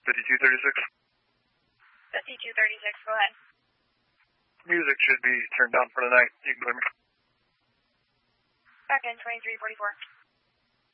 5236. 5236, go ahead. Music should be turned down for the night. You can go ahead. Back in 2344.